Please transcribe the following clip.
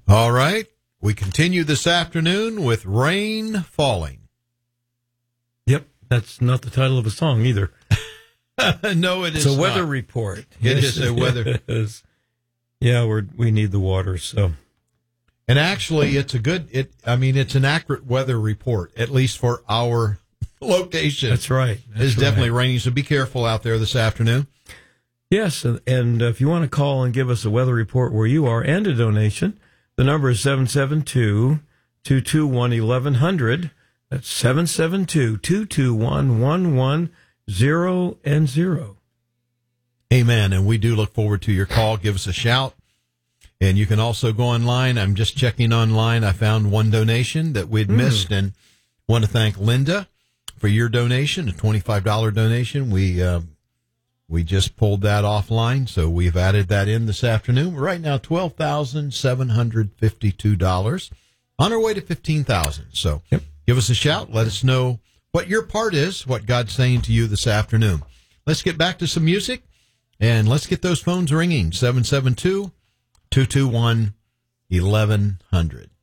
All right. We continue this afternoon with Rain Falling. Yep, that's not the title of a song either. No, it is It's a weather not. report. It is a weather. It is. Yeah, we need the water, so. And actually, it's it's an accurate weather report, at least for our location. That's right. It's definitely raining, so be careful out there this afternoon. Yes, and if you want to call and give us a weather report where you are and a donation, the number is 772-221-1100. That's 772-221-110. Amen. And we do look forward to your call. Give us a shout. And you can also go online. I'm just checking online. I found one donation that we'd missed, and want to thank Linda for your donation, a $25 donation. We just pulled that offline, so we've added that in this afternoon. We're right now $12,752 on our way to $15,000. So Give us a shout. Let us know what your part is, what God's saying to you this afternoon. Let's get back to some music, and let's get those phones ringing. 772-221-1100.